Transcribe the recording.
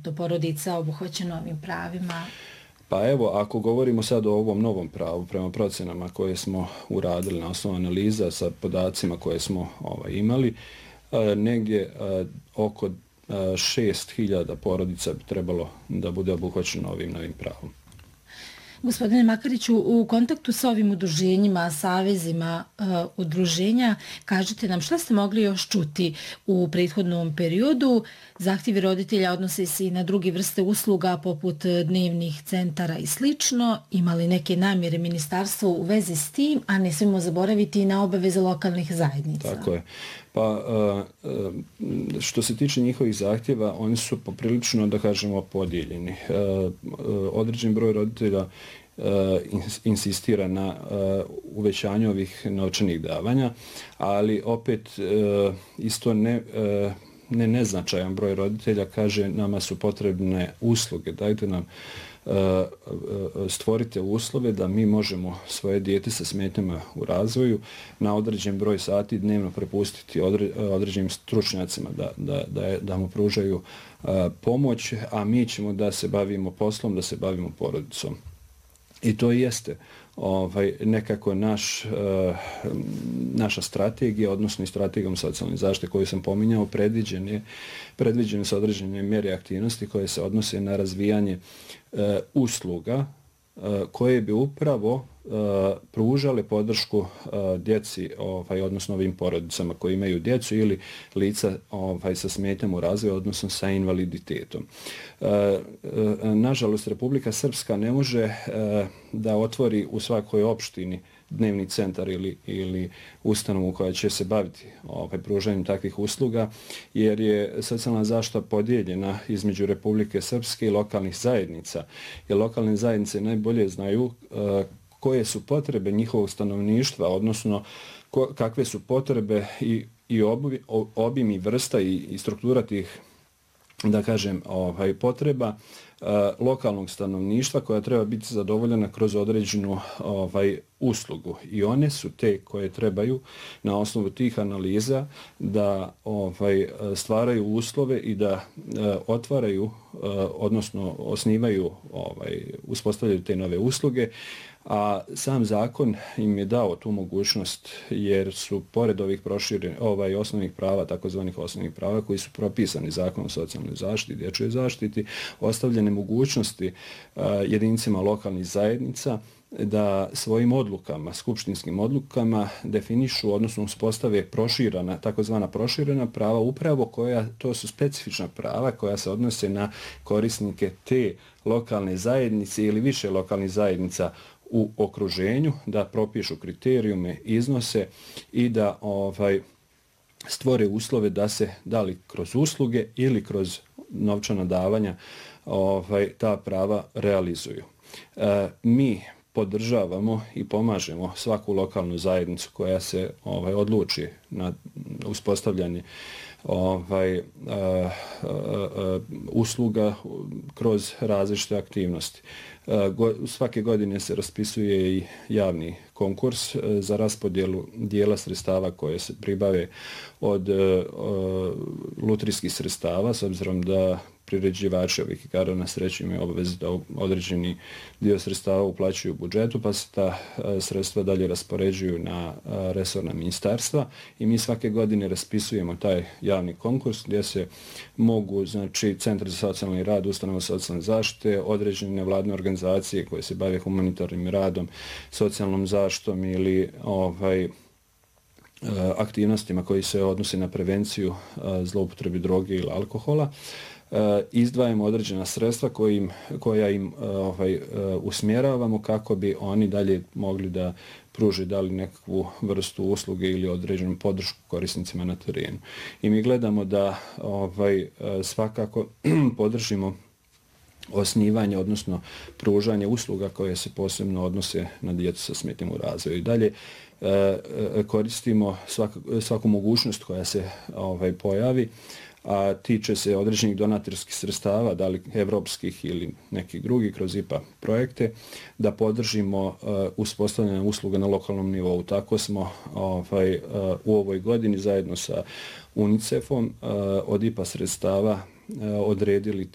trenutno porodica obuhvaćeno ovim pravima? Pa evo, ako govorimo sad o ovom novom pravu, prema procenama koje smo uradili na osnovu analiza sa podacima koje smo imali, negdje oko 6.000 porodica bi trebalo da bude obuhvaćeno ovim novim pravom. Gospodine Makariću, u kontaktu sa ovim udruženjima, savezima udruženja, kažete nam šta ste mogli još čuti u prethodnom periodu. Zahtjevi roditelja odnose se i na druge vrste usluga poput dnevnih centara i slično. Ima li neke namjere ministarstvo u vezi s tim, a ne smijemo zaboraviti i na obaveze lokalnih zajednica? Tako je. Pa što se tiče njihovih zahtjeva, oni su poprilično, da kažemo, podijeljeni. Određen broj roditelja insistira na uvećanju ovih novčanih davanja, ali opet isto neznačajan broj roditelja kaže nama su potrebne usluge, dajte nam stvorite uslove da mi možemo svoje dijete sa smetnjama u razvoju na određen broj sati dnevno prepustiti određenim stručnjacima da mu pružaju pomoć, a mi ćemo da se bavimo poslom, da se bavimo porodicom. I to jeste nekako naša strategija, odnosno i strategijom socijalne zaštite koju sam pominjao, predviđene su određene mjere aktivnosti koje se odnose na razvijanje usluga koje bi upravo pružale podršku djeci, odnosno ovim porodicama koji imaju djecu ili lica sa smetnjama u razvoju, odnosno sa invaliditetom. Nažalost, Republika Srpska ne može da otvori u svakoj opštini dnevni centar ili ustanovu koja će se baviti pružanjem takvih usluga, jer je socijalna zaštita podijeljena između Republike Srpske i lokalnih zajednica. Jer lokalne zajednice najbolje znaju koje su potrebe njihovog stanovništva, odnosno kakve su potrebe i obim i vrsta i struktura tih, da kažem, potreba lokalnog stanovništva koja treba biti zadovoljena kroz određenu uslugu. I one su te koje trebaju na osnovu tih analiza da stvaraju uslove i da otvaraju, odnosno osnivaju, uspostavljaju te nove usluge. A sam zakon im je dao tu mogućnost jer su pored ovih osnovnih prava, takozvanih osnovnih prava koji su propisani Zakonom o socijalnoj zaštiti, dječjoj zaštiti, ostavljene mogućnosti jedinicama lokalnih zajednica da svojim odlukama, skupštinskim odlukama definišu, odnosno uspostave takozvana proširena prava, upravo to su specifična prava koja se odnose na korisnike te lokalne zajednice ili više lokalnih zajednica u okruženju, da propišu kriterijume, iznose i da stvore uslove da se da li kroz usluge ili kroz novčana davanja ta prava realizuju. Mi podržavamo i pomažemo svaku lokalnu zajednicu koja se odluči na uspostavljanje usluga kroz različite aktivnosti. Svake godine se raspisuje i javni konkurs za raspodjelu dijela sredstava koje se pribave od lutrijskih sredstava, s obzirom da priređivači ovih igara na sreću imaju obavezu da određeni dio sredstava uplaćuju u budžetu, pa se ta sredstva dalje raspoređuju na resorna ministarstva i mi svake godine raspisujemo taj javni konkurs gdje se mogu, znači, centri za socijalni rad, ustanove socijalne zaštite, određene nevladine organizacije koje se bave humanitarnim radom, socijalnom zaštitom ili aktivnostima koji se odnose na prevenciju zloupotrebe droge ili alkohola, izdvajamo određena sredstva koja im usmjeravamo kako bi oni dalje mogli da pruže da li nekakvu vrstu usluge ili određenu podršku korisnicima na terenu. I mi gledamo da svakako podržimo osnivanje, odnosno pružanje usluga koje se posebno odnose na djecu sa smetnjama u razvoju. I dalje koristimo svaku mogućnost koja se pojavi, a tiče se određenih donatorskih sredstava, da li evropskih ili nekih drugih kroz IPA projekte, da podržimo uspostavljanje usluga na lokalnom nivou. Tako smo u ovoj godini zajedno sa UNICEF-om od IPA sredstava odredili